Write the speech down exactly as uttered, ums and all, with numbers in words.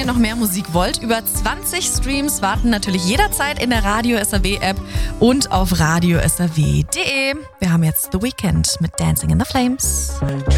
ihr noch mehr Musik wollt, über zwanzig Streams warten natürlich jederzeit in der Radio S R W App und auf radio s r w punkt d e. Wir haben jetzt The Weeknd mit Dancing in the Flames.